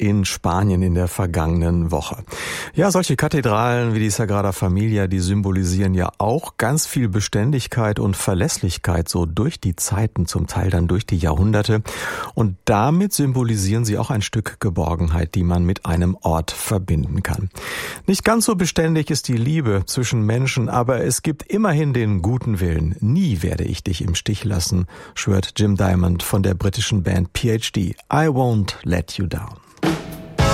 in Spanien in der vergangenen Woche. Ja, solche Kathedralen wie die Sagrada Familia, die symbolisieren ja auch ganz viel Beständigkeit und Verlässlichkeit, so durch die Zeiten, zum Teil dann durch die Jahrhunderte. Und damit symbolisieren sie auch ein Stück Geborgenheit, die man mit einem Ort verbinden kann. Nicht ganz so beständig ist die Liebe zwischen Menschen, aber es gibt immerhin den guten Willen. Nie werde ich dich im Stich lassen, schwört Jim Diamond von der britischen Band PhD. I won't let you down.